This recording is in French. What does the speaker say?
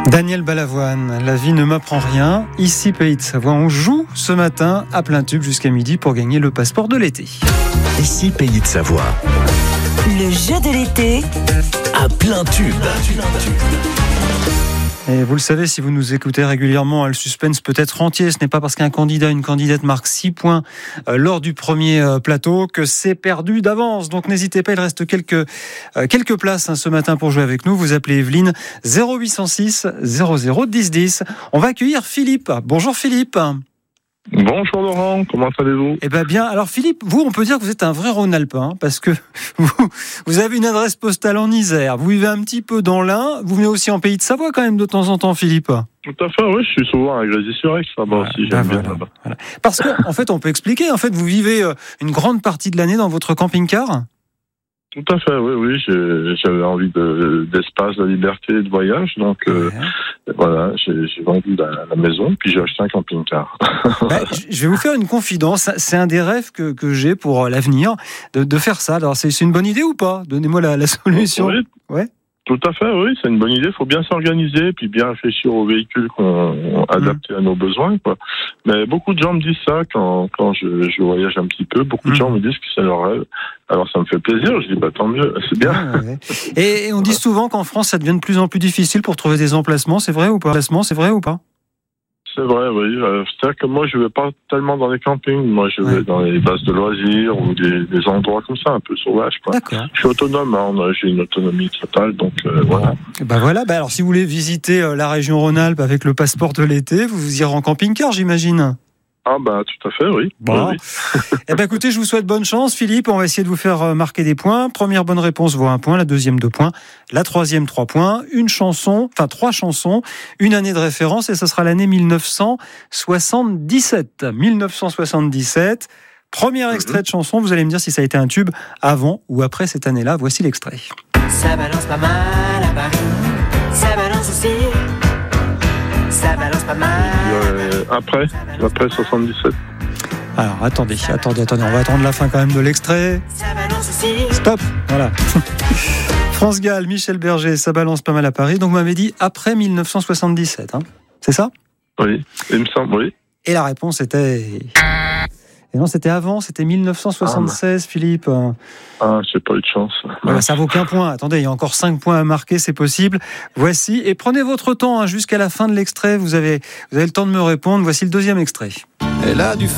Daniel Balavoine, la vie ne m'apprend rien. Ici, Pays de Savoie, on joue ce matin à plein tube jusqu'à midi pour gagner le passeport de l'été. Ici, Pays de Savoie. Le jeu de l'été À plein tube. Et vous le savez, si vous nous écoutez régulièrement, le suspense peut être entier. Ce n'est pas parce qu'un candidat, une candidate marque 6 points lors du premier plateau que c'est perdu d'avance. Donc n'hésitez pas, il reste quelques places ce matin pour jouer avec nous. Vous appelez Evelyne 0806 00 10 10. On va accueillir Philippe. Bonjour Philippe. Bonjour Laurent, comment allez-vous ? Eh bien bien. Alors Philippe, vous, on peut dire que vous êtes un vrai Rhône-Alpin parce que vous avez une adresse postale en Isère. Vous vivez un petit peu dans l'Ain. Vous venez aussi en Pays de Savoie quand même de temps en temps, Philippe. Tout à fait, oui, je suis souvent à Grésy-sur-Aix, là-bas aussi, j'aime bien là-bas. Voilà. Parce que, en fait, on peut expliquer. En fait, vous vivez une grande partie de l'année dans votre camping-car. Tout à fait, oui, j'avais envie d'espace, de liberté et de voyage, donc voilà, j'ai vendu la maison, puis j'ai acheté un camping-car. Je vais vous faire une confidence, c'est un des rêves que j'ai pour l'avenir, de faire ça. Alors, c'est une bonne idée ou pas ? Donnez-moi la solution. Oui. Ouais. Tout à fait, oui, c'est une bonne idée. Il faut bien s'organiser, puis bien réfléchir aux véhicules qu'on adaptés à nos besoins, quoi. Mais beaucoup de gens me disent ça quand je voyage un petit peu. Beaucoup de gens me disent que c'est leur rêve. Alors ça me fait plaisir. Je dis tant mieux, c'est bien. Ouais. Et on dit souvent qu'en France, ça devient de plus en plus difficile pour trouver des emplacements. C'est vrai ou pas ? C'est vrai, oui. C'est-à-dire que moi, je vais pas tellement dans les campings. Moi, je vais dans les bases de loisirs ou des endroits comme ça, un peu sauvages, quoi. D'accord. Je suis autonome, j'ai une autonomie totale, donc voilà. Voilà. Alors, si vous voulez visiter la région Rhône-Alpes avec le passeport de l'été, vous irez en camping-car, j'imagine. Ah tout à fait, oui. Bon. Oui. Écoutez, je vous souhaite bonne chance, Philippe. On va essayer de vous faire marquer des points. Première bonne réponse vaut 1 point, la deuxième 2 points, la troisième 3 points, 3 chansons, une année de référence et ce sera l'année 1977. 1977. Premier extrait de chanson, vous allez me dire si ça a été un tube avant ou après cette année-là. Voici l'extrait. Ça balance pas mal à Paris, ça balance aussi. Ça balance pas mal. Après 77. Alors, attendez, on va attendre la fin quand même de l'extrait. Ça balance aussi. Stop, voilà. France Gall, Michel Berger, ça balance pas mal à Paris. Donc, vous m'avez dit après 1977, hein. C'est ça ? Oui, il me semble, oui. Et la réponse était... Et non, c'était avant, c'était 1976, Philippe. J'ai pas eu de chance. Voilà, ça vaut qu'un point. Attendez, il y a encore 5 points à marquer, c'est possible. Voici, et prenez votre temps jusqu'à la fin de l'extrait. Vous avez le temps de me répondre. Voici le deuxième extrait. Elle a du